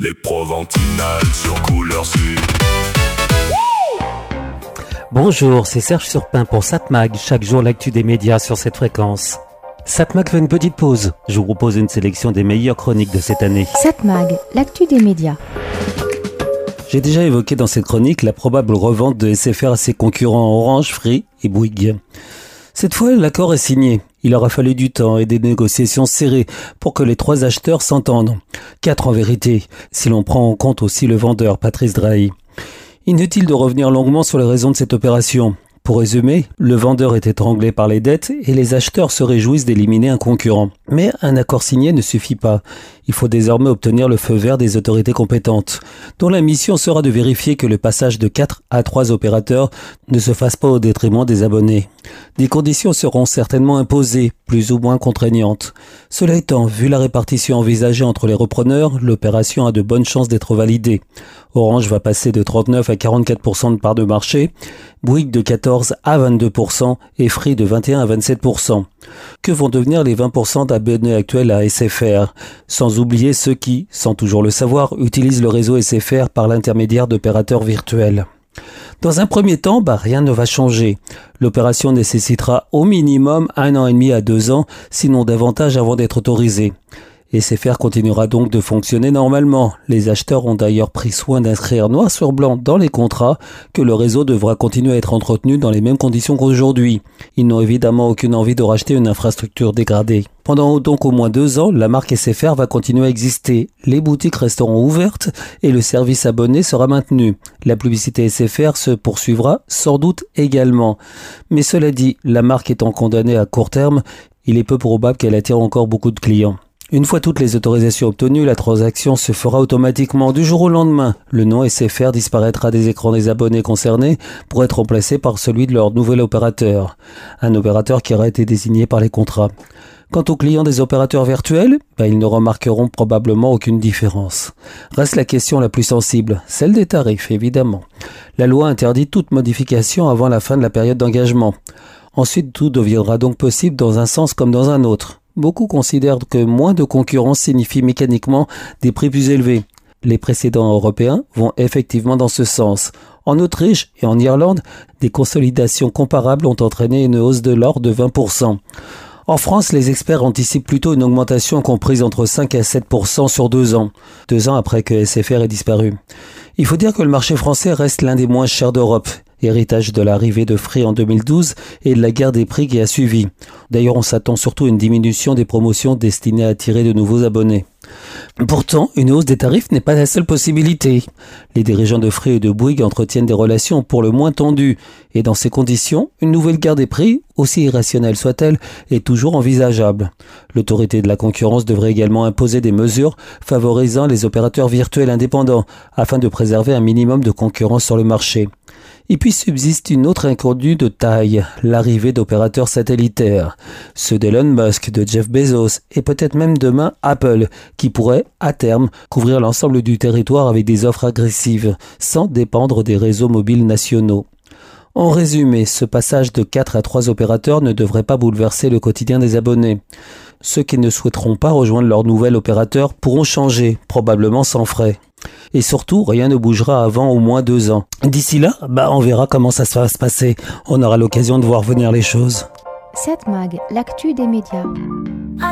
Les Proventinales sur Couleur Sud. Bonjour, c'est Serge Surpin pour Satmag, chaque jour l'actu des médias sur cette fréquence. Satmag fait une petite pause, je vous propose une sélection des meilleures chroniques de cette année. Satmag, l'actu des médias. J'ai déjà évoqué dans cette chronique la probable revente de SFR à ses concurrents Orange, Free et Bouygues. Cette fois, l'accord est signé. Il aura fallu du temps et des négociations serrées pour que les trois acheteurs s'entendent. 4 en vérité, si l'on prend en compte aussi le vendeur, Patrice Drahi. Inutile de revenir longuement sur les raisons de cette opération. Pour résumer, le vendeur est étranglé par les dettes et les acheteurs se réjouissent d'éliminer un concurrent. Mais un accord signé ne suffit pas. Il faut désormais obtenir le feu vert des autorités compétentes, dont la mission sera de vérifier que le passage de 4 à 3 opérateurs ne se fasse pas au détriment des abonnés. Des conditions seront certainement imposées, plus ou moins contraignantes. Cela étant, vu la répartition envisagée entre les repreneurs, l'opération a de bonnes chances d'être validée. Orange va passer de 39 à 44% de part de marché, Bouygues de 14 à 22% et Free de 21 à 27%. Que vont devenir les 20% d'abonnés actuels à SFR? Sans oublier ceux qui, sans toujours le savoir, utilisent le réseau SFR par l'intermédiaire d'opérateurs virtuels. Dans un premier temps, rien ne va changer. L'opération nécessitera au minimum 1 an et demi à 2 ans, sinon davantage avant d'être autorisée. SFR continuera donc de fonctionner normalement. Les acheteurs ont d'ailleurs pris soin d'inscrire noir sur blanc dans les contrats que le réseau devra continuer à être entretenu dans les mêmes conditions qu'aujourd'hui. Ils n'ont évidemment aucune envie de racheter une infrastructure dégradée. Pendant donc au moins 2 ans, la marque SFR va continuer à exister. Les boutiques resteront ouvertes et le service abonné sera maintenu. La publicité SFR se poursuivra sans doute également. Mais cela dit, la marque étant condamnée à court terme, il est peu probable qu'elle attire encore beaucoup de clients. Une fois toutes les autorisations obtenues, la transaction se fera automatiquement du jour au lendemain. Le nom SFR disparaîtra des écrans des abonnés concernés pour être remplacé par celui de leur nouvel opérateur. Un opérateur qui aura été désigné par les contrats. Quant aux clients des opérateurs virtuels, ils ne remarqueront probablement aucune différence. Reste la question la plus sensible, celle des tarifs évidemment. La loi interdit toute modification avant la fin de la période d'engagement. Ensuite, tout deviendra donc possible dans un sens comme dans un autre. Beaucoup considèrent que moins de concurrence signifie mécaniquement des prix plus élevés. Les précédents européens vont effectivement dans ce sens. En Autriche et en Irlande, des consolidations comparables ont entraîné une hausse de l'ordre de 20%. En France, les experts anticipent plutôt une augmentation comprise entre 5 et 7% sur 2 ans. 2 ans après que SFR ait disparu. Il faut dire que le marché français reste l'un des moins chers d'Europe. Héritage de l'arrivée de Free en 2012 et de la guerre des prix qui a suivi. D'ailleurs, on s'attend surtout à une diminution des promotions destinées à attirer de nouveaux abonnés. Pourtant, une hausse des tarifs n'est pas la seule possibilité. Les dirigeants de Free et de Bouygues entretiennent des relations pour le moins tendues. Et dans ces conditions, une nouvelle guerre des prix, aussi irrationnelle soit-elle, est toujours envisageable. L'autorité de la concurrence devrait également imposer des mesures favorisant les opérateurs virtuels indépendants afin de préserver un minimum de concurrence sur le marché. Et puis subsiste une autre inconnue de taille, l'arrivée d'opérateurs satellitaires, ceux d'Elon Musk, de Jeff Bezos et peut-être même demain Apple, qui pourraient, à terme, couvrir l'ensemble du territoire avec des offres agressives, sans dépendre des réseaux mobiles nationaux. En résumé, ce passage de 4 à 3 opérateurs ne devrait pas bouleverser le quotidien des abonnés. Ceux qui ne souhaiteront pas rejoindre leur nouvel opérateur pourront changer, probablement sans frais. Et surtout, rien ne bougera avant au moins 2 ans. D'ici là, on verra comment ça va se passer. On aura l'occasion de voir venir les choses. Satmag, l'actu des médias.